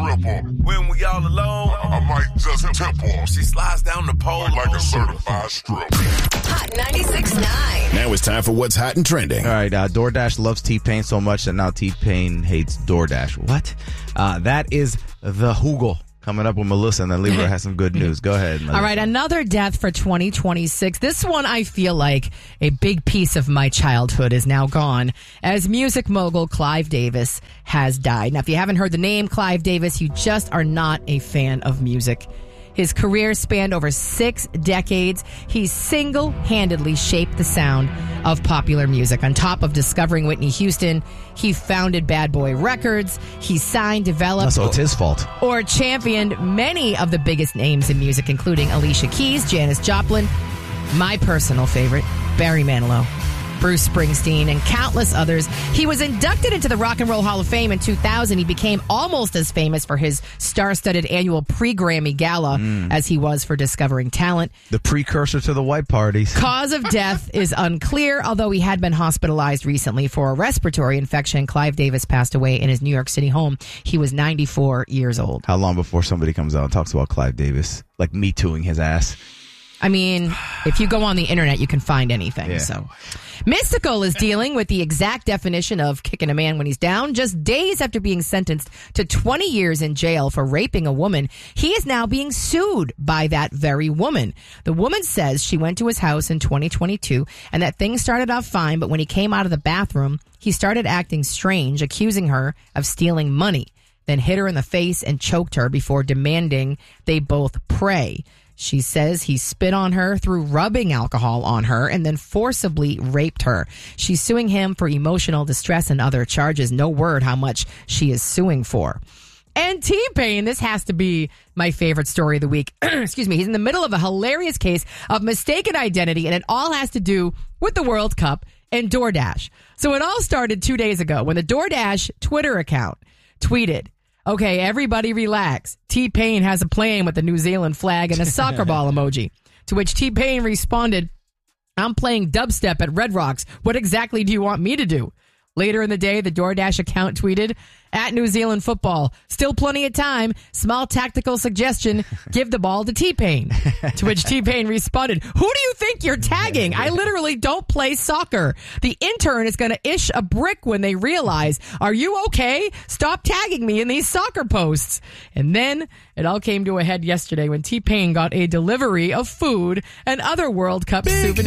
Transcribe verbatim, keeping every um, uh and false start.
stripper. When we all alone, I might just tip her. She slides down the pole like a certified stripper. Hot ninety-six point nine. Now it's time for what's hot and trending. All right, uh, DoorDash loves T-Pain so much that now T-Pain hates DoorDash. What? Uh, that is the Hoogle. Coming up with Melissa, and then Libra has some good news. Go ahead, Melissa. All right, another death for twenty twenty-six. This one, I feel like a big piece of my childhood is now gone, as music mogul Clive Davis has died. Now, if you haven't heard the name Clive Davis, you just are not a fan of music. His career spanned over six decades. He single-handedly shaped the sound of popular music. On top of discovering Whitney Houston, he founded Bad Boy Records. He signed, developed, so it's his fault. or championed many of the biggest names in music, including Alicia Keys, Janis Joplin, my personal favorite, Barry Manilow, Bruce Springsteen, and countless others. He was inducted into the Rock and Roll Hall of Fame in two thousand. He became almost as famous for his star-studded annual pre-Grammy Gala mm. as he was for discovering talent. The precursor to the white parties. Cause of death is unclear, although he had been hospitalized recently for a respiratory infection. Clive Davis passed away in his New York City home. He was ninety-four years old. How long before somebody comes out and talks about Clive Davis? Like Me Tooing his ass. I mean, if you go on the internet, you can find anything. Yeah. So, Mystical is dealing with the exact definition of kicking a man when he's down. Just days after being sentenced to twenty years in jail for raping a woman, he is now being sued by that very woman. The woman says she went to his house in twenty twenty-two and that things started off fine, but when he came out of the bathroom, he started acting strange, accusing her of stealing money, then hit her in the face and choked her before demanding they both pray. She says he spit on her, threw rubbing alcohol on her, and then forcibly raped her. She's suing him for emotional distress and other charges. No word how much she is suing for. And T-Pain, this has to be my favorite story of the week. Excuse me. He's in the middle of a hilarious case of mistaken identity, and it all has to do with the World Cup and DoorDash. So it all started two days ago when the DoorDash Twitter account tweeted, "Okay, everybody relax. T-Pain has a plane with the New Zealand flag and a soccer ball emoji." To which T-Pain responded, "I'm playing dubstep at Red Rocks. What exactly do you want me to do?" Later in the day, the DoorDash account tweeted, "At New Zealand football. Still plenty of time. Small tactical suggestion. Give the ball to T-Pain." To which T-Pain responded, "Who do you think you're tagging? I literally don't play soccer. The intern is going to ish a brick when they realize, are you okay? Stop tagging me in these soccer posts." And then it all came to a head yesterday when T-Pain got a delivery of food and other World Cup souvenirs.